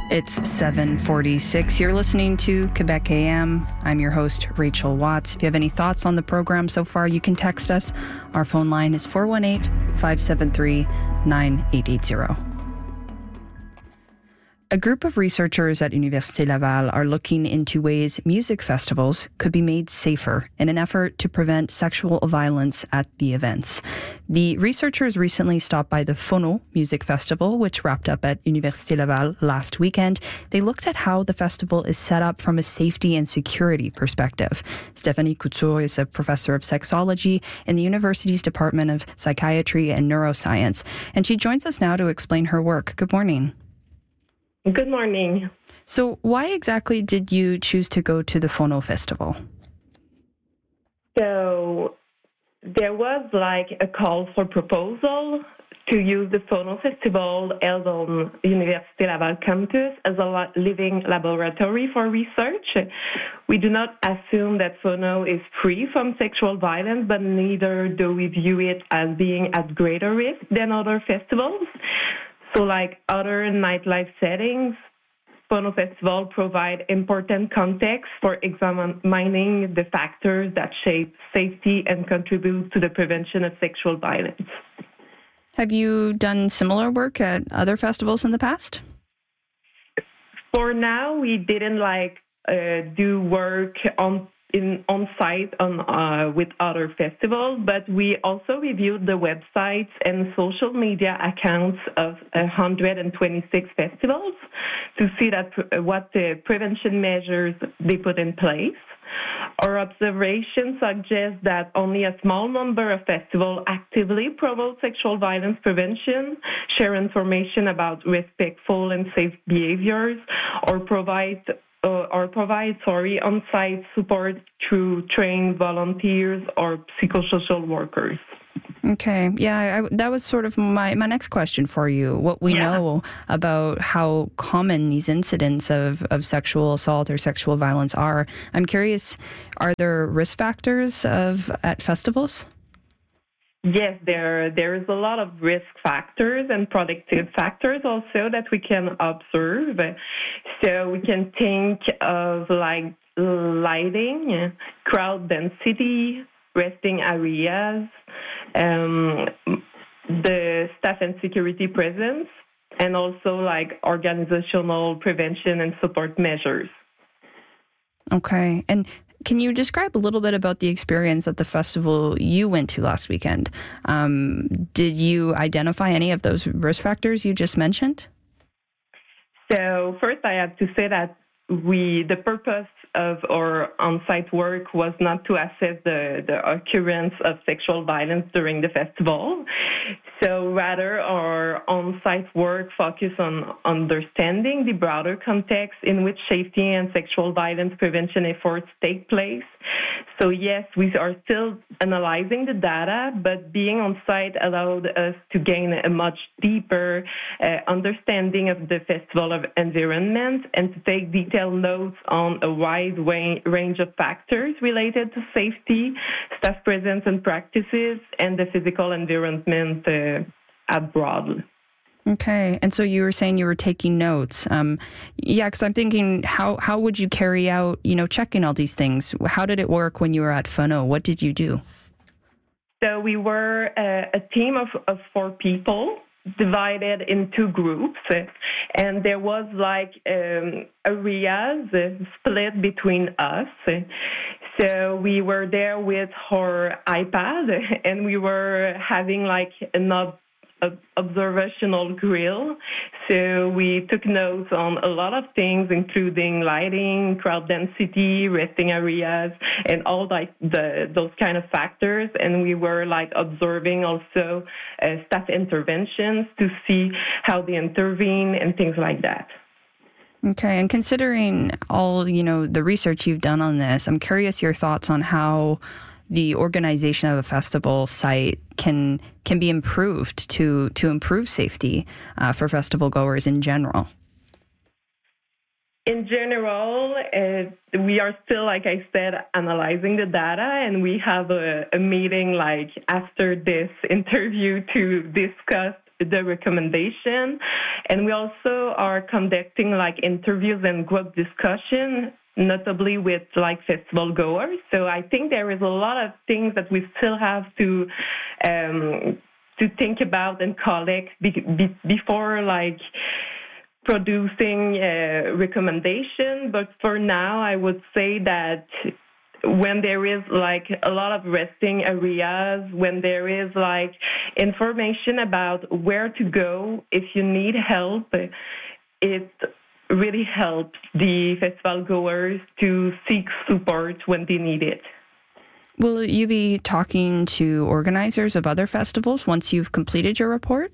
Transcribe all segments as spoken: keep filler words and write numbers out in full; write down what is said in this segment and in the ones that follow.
It's seven forty-six. You're listening to Quebec A M. I'm your host, Rachel Watts. If you have any thoughts on the program so far, you can text us. Our phone line is four one eight, five seven three, nine eight eight zero. A group of researchers at Université Laval are looking into ways music festivals could be made safer in an effort to prevent sexual violence at the events. The researchers recently stopped by the Phono Music Festival, which wrapped up at Université Laval last weekend. They looked at how the festival is set up from a safety and security perspective. Stephanie Couture is a professor of sexology in the university's Department of Psychiatry and Neuroscience, and she joins us now to explain her work. Good morning. Good morning. So why exactly did you choose to go to the Phono Festival? So there was like a call for proposal to use the Phono Festival held on Université Laval campus as a living laboratory for research. We do not assume that Phono is free from sexual violence, but neither do we view it as being at greater risk than other festivals. So like other nightlife settings, Phono Festival provide important context for examining the factors that shape safety and contribute to the prevention of sexual violence. Have you done similar work at other festivals in the past? For now, we didn't like uh, do work on in on site on uh, with other festivals, but we also reviewed the websites and social media accounts of one hundred twenty-six festivals to see that what the prevention measures they put in place. Our observation suggests that only a small number of festivals actively promote sexual violence prevention, share information about respectful and safe behaviors, or provide Uh, or provide, sorry, on-site support through trained volunteers or psychosocial workers. Okay. Yeah, I, that was sort of my, my next question for you. What we yeah. know about how common these incidents of, of sexual assault or sexual violence are. I'm curious, are there risk factors of at festivals? Yes, there there is a lot of risk factors and protective factors also that we can observe. So we can think of like lighting, crowd density, resting areas, um, the staff and security presence, and also like organizational prevention and support measures. Okay, and can you describe a little bit about the experience at the festival you went to last weekend? Um, did you identify any of those risk factors you just mentioned? So first, I have to say that we the purpose of our on-site work was not to assess the, the occurrence of sexual violence during the festival. So rather, our on-site work focused on understanding the broader context in which safety and sexual violence prevention efforts take place. So yes, we are still analyzing the data, but being on-site allowed us to gain a much deeper uh, understanding of the festival of environment and to take detailed notes on a wide range of factors related to safety, staff presence and practices, and the physical environment uh, abroad. Okay, and so you were saying you were taking notes. Um, yeah, because I'm thinking, how how would you carry out, you know, checking all these things? How did it work when you were at Phono? What did you do? So we were a, a team of, of four people divided in two groups, and there was like um, areas split between us. So we were there with our iPad, and we were having like an observational grill. So we took notes on a lot of things, including lighting, crowd density, resting areas, and all like the those kind of factors. And we were like observing also uh, staff interventions to see how they intervene and things like that. Okay, and considering all, you know, the research you've done on this, I'm curious your thoughts on how the organization of a festival site can can be improved to to improve safety uh, for festival goers in general. In general, uh, we are still, like I said, analyzing the data, and we have a, a meeting like after this interview to discuss the recommendation. And we also are conducting like interviews and group discussion, notably with like festival goers. So I think there is a lot of things that we still have to um, to think about and collect be- be- before like producing a recommendation. But for now, I would say that when there is like a lot of resting areas, when there is like information about where to go if you need help, it really helps the festival goers to seek support when they need it. Will you be talking to organizers of other festivals once you've completed your report?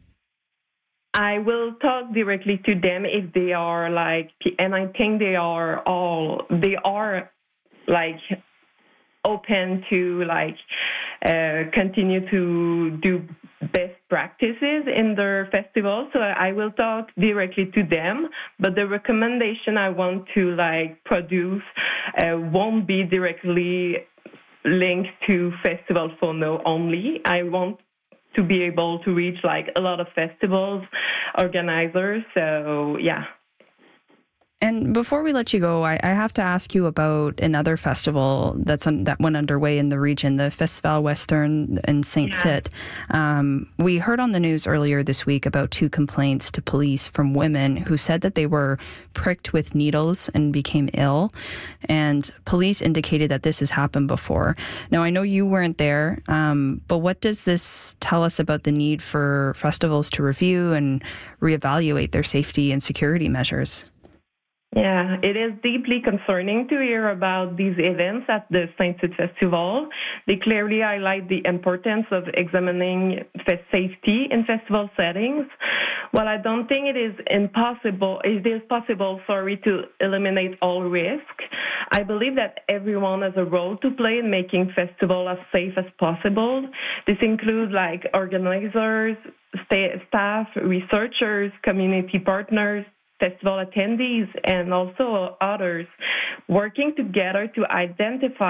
I will talk directly to them if they are like, and I think they are all, they are like open to like uh, continue to do best practices in their festival. So I will talk directly to them, but the recommendation I want to like produce uh, won't be directly linked to Festival Fono only. I want to be able to reach like a lot of festivals, organizers. So yeah. And before we let you go, I, I have to ask you about another festival that's un, that went underway in the region, the Festival Western in Saint Yeah. Cit. Um, we heard on the news earlier this week about two complaints to police from women who said that they were pricked with needles and became ill. And police indicated that this has happened before. Now, I know you weren't there, um, but what does this tell us about the need for festivals to review and reevaluate their safety and security measures? Yeah, it is deeply concerning to hear about these events at the Saint Tite Festival. They clearly highlight the importance of examining safety in festival settings. While I don't think it is impossible, it is possible, sorry, to eliminate all risk, I believe that everyone has a role to play in making festival as safe as possible. This includes like organizers, staff, researchers, community partners, festival attendees, and also others working together to identify